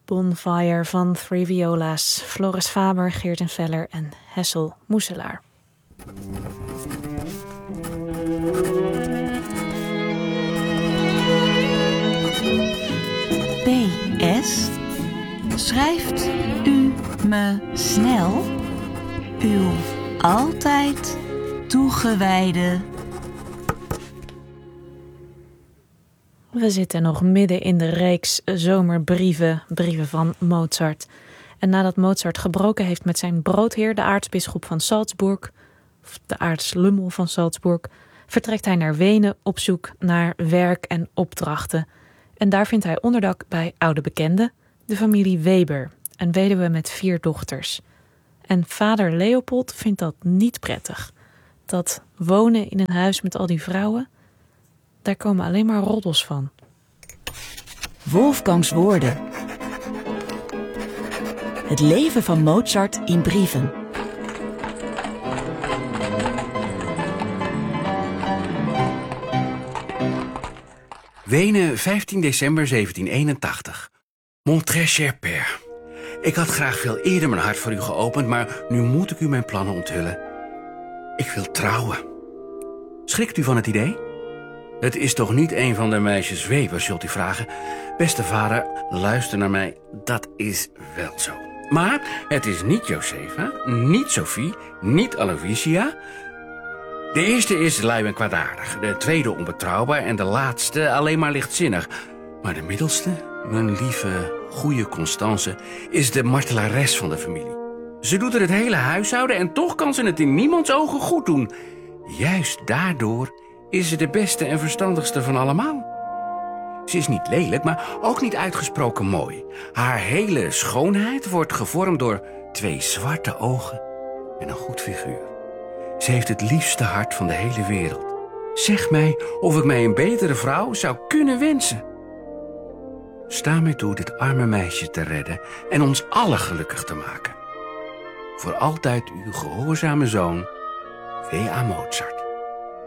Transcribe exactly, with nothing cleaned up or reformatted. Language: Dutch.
Bonfire van Three Viola's, Floris Faber, Geert Veller en Hessel Moeselaar. P S. Schrijft u me snel uw altijd toegewijde... We zitten nog midden in de reeks zomerbrieven, brieven van Mozart. En nadat Mozart gebroken heeft met zijn broodheer, de aartsbisschop van Salzburg, of de aartslummel van Salzburg, vertrekt hij naar Wenen op zoek naar werk en opdrachten. En daar vindt hij onderdak bij oude bekenden, de familie Weber, een weduwe met vier dochters. En vader Leopold vindt dat niet prettig. Dat wonen in een huis met al die vrouwen, daar komen alleen maar roddels van. Wolfgangs woorden. Het leven van Mozart in brieven. Wenen, vijftien december zeventien eenentachtig. Mon très cher père. Ik had graag veel eerder mijn hart voor u geopend, maar nu moet ik u mijn plannen onthullen. Ik wil trouwen. Schrikt u van het idee? Het is toch niet een van de meisjes Weber, zult u vragen. Beste vader, luister naar mij, dat is wel zo. Maar het is niet Josefa, niet Sophie, niet Aloysia. De eerste is lui en kwaadaardig, de tweede onbetrouwbaar en de laatste alleen maar lichtzinnig. Maar de middelste, mijn lieve, goede Constance, is de martelares van de familie. Ze doet er het hele huishouden en toch kan ze het in niemands ogen goed doen. Juist daardoor is ze de beste en verstandigste van allemaal. Ze is niet lelijk, maar ook niet uitgesproken mooi. Haar hele schoonheid wordt gevormd door twee zwarte ogen en een goed figuur. Ze heeft het liefste hart van de hele wereld. Zeg mij of ik mij een betere vrouw zou kunnen wensen. Sta mij toe dit arme meisje te redden en ons allen gelukkig te maken. Voor altijd uw gehoorzame zoon, W A. Mozart.